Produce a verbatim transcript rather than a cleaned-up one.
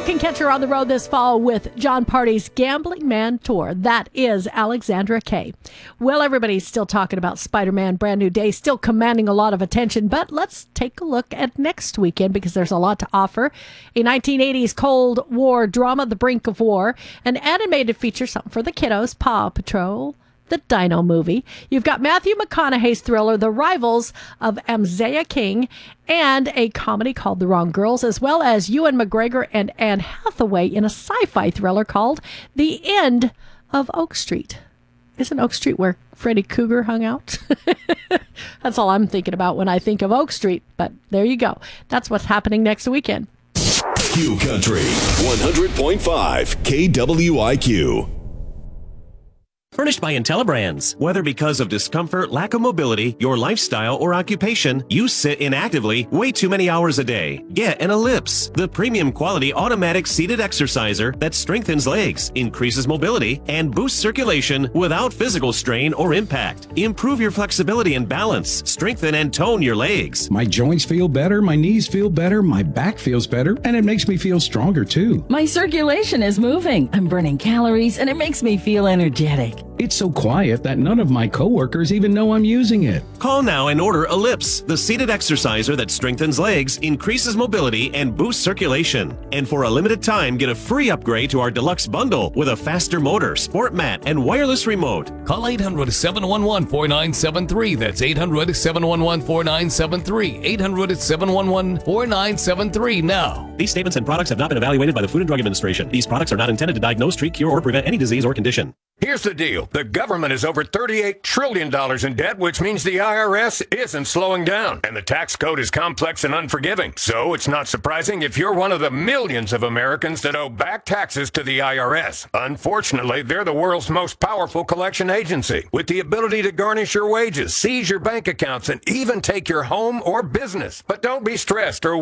can catch her on the road this fall with John Party's Gambling Man Tour. That is Alexandra Kay. Well, everybody's still talking about Spider-Man Brand New Day, still commanding a lot of attention, but let's take a look at next weekend because there's a lot to offer. A nineteen eighties Cold War drama, The Brink of War, an animated feature, something for the kiddos, Paw Patrol, the Dino Movie. You've got Matthew McConaughey's thriller, The Rivals of Amzea King, and a comedy called The Wrong Girls, as well as Ewan McGregor and Anne Hathaway in a sci-fi thriller called The End of Oak Street. Isn't Oak Street where Freddy Krueger hung out? That's all I'm thinking about when I think of Oak Street, but there you go. That's what's happening next weekend. Q Country, one hundred point five K W I Q. Furnished by IntelliBrands. Whether because of discomfort, lack of mobility, your lifestyle, or occupation, you sit inactively way too many hours a day. Get an Ellipse, the premium quality automatic seated exerciser that strengthens legs, increases mobility, and boosts circulation without physical strain or impact. Improve your flexibility and balance, strengthen and tone your legs. My joints feel better, my knees feel better, my back feels better, and it makes me feel stronger too. My circulation is moving. I'm burning calories, and it makes me feel energetic. It's so quiet that none of my coworkers even know I'm using it. Call now and order Ellipse, the seated exerciser that strengthens legs, increases mobility, and boosts circulation. And for a limited time, get a free upgrade to our deluxe bundle with a faster motor, sport mat, and wireless remote. Call eight hundred, seven one one, four nine seven three. That's eight hundred, seven one one, four nine seven three. eight hundred, seven one one, four nine seven three now. These statements and products have not been evaluated by the Food and Drug Administration. These products are not intended to diagnose, treat, cure, or prevent any disease or condition. Here's the deal. The government is over thirty-eight trillion dollars in debt, which means the I R S isn't slowing down. And the tax code is complex and unforgiving. So it's not surprising if you're one of the millions of Americans that owe back taxes to the I R S. Unfortunately, they're the world's most powerful collection agency, with the ability to garnish your wages, seize your bank accounts, and even take your home or business. But don't be stressed or